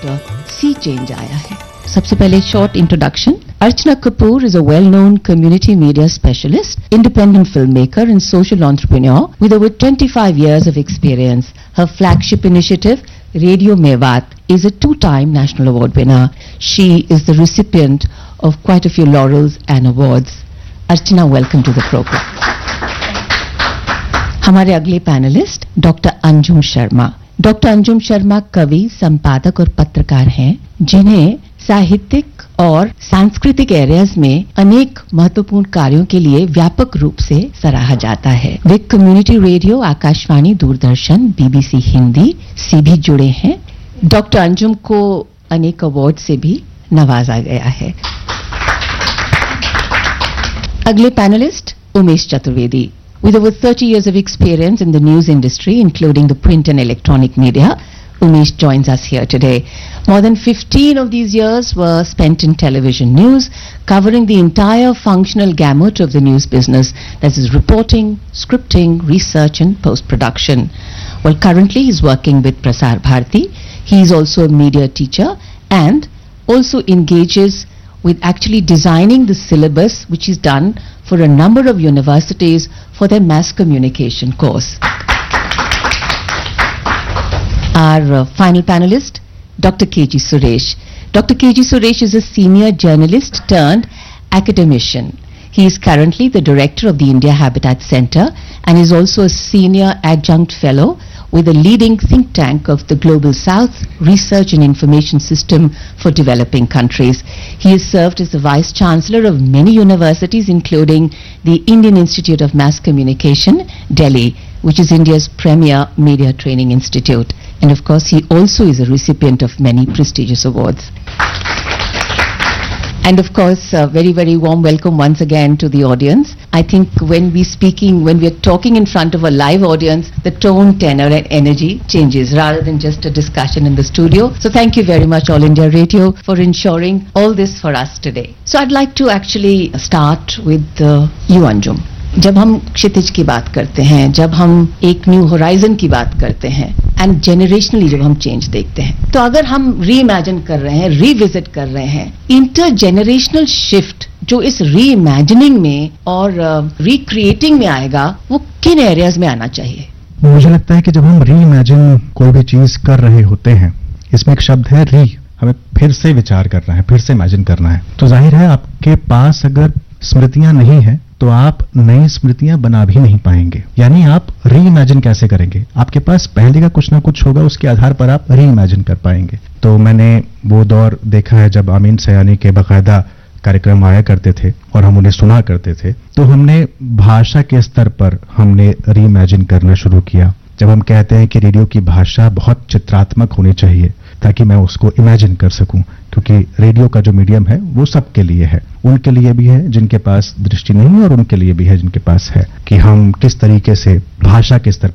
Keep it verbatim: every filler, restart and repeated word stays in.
सी change आया है। सबसे पहले short introduction. Archana Kapoor is a well-known community media specialist, independent filmmaker and social entrepreneur with over twenty-five years of experience. Her flagship initiative, Radio Mewat, is a two-time national award winner. She is the recipient of quite a few laurels and awards. Archana, welcome to the program. हमारे अगले panelist doctor Anjum Sharma. Doctor Anjum Sharma कवि, संपादक और पत्रकार हैं, जिन्हें साहित्यिक और सांस्कृतिक एरियाज में अनेक महत्वपूर्ण कार्यों के लिए व्यापक रूप से सराहा जाता है। वे community radio, Akashvani, Doordarshan, BBC Hindi से भी जुड़े हैं। डॉक्टर अंजुम को अनेक अवार्ड से भी नवाजा गया है। अगले panelist Umesh Chaturvedi. With over thirty years of experience in the news industry, including the print and electronic media, Umesh joins us here today. More than fifteen of these years were spent in television news, covering the entire functional gamut of the news business, that is reporting, scripting, research and post-production. Well, currently he's working with Prasar Bharati. He is also a media teacher and also engages with actually designing the syllabus, which is done for a number of universities for their mass communication course. Our uh, final panelist, Doctor K G Suresh. Doctor K G Suresh is a senior journalist turned academician. He is currently the director of the India Habitat Center and is also a senior adjunct fellow with a leading think tank of the Global South Research and Information System for Developing Countries. He has served as the Vice Chancellor of many universities, including the Indian Institute of Mass Communication, Delhi, which is India's premier media training institute. And of course, he also is a recipient of many prestigious awards. And of course, a very, very warm welcome once again to the audience. I think when we speaking, when we are talking in front of a live audience, the tone, tenor and energy changes rather than just a discussion in the studio. So thank you very much, All India Radio, for ensuring all this for us today. So I'd like to actually start with uh, you, Anjum. जब हम क्षितिज की बात करते हैं, जब हम एक new horizon की बात करते हैं एंड जेनरेशनली जब हम चेंज देखते हैं, तो अगर हम री इमेजिन कर रहे हैं, रिविजिट कर रहे हैं, इंटर जेनरेशनल शिफ्ट जो इस री इमेजिनिंग में और रिक्रिएटिंग uh, में आएगा, वो किन एरियाज में आना चाहिए? मुझे लगता है कि जब हम री इमेजिन कोई भी चीज कर रहे होते हैं, इसमें एक शब्द है री, हमें फिर से विचार करना है, फिर से इमेजिन करना है। तो जाहिर है आपके पास अगर स्मृतियां नहीं है तो आप नई स्मृतियां बना भी नहीं पाएंगे। यानी आप री इमेजिन कैसे करेंगे? आपके पास पहले का कुछ ना कुछ होगा, उसके आधार पर आप री इमेजिन कर पाएंगे। तो मैंने वो दौर देखा है जब आमीन सयानी के बाकायदा कार्यक्रम आया करते थे और हम उन्हें सुना करते थे, तो हमने भाषा के स्तर पर हमने री इमेजिन करना शुरू किया। जब हम कहते हैं कि रेडियो की भाषा बहुत चित्रात्मक होनी चाहिए ताकि मैं उसको इमेजिन कर सकूं, क्योंकि रेडियो का जो मीडियम है वो सबके लिए है, उनके लिए भी है जिनके पास दृष्टि नहीं है और उनके लिए भी है जिनके पास है, कि हम किस तरीके से भाषा के स्तर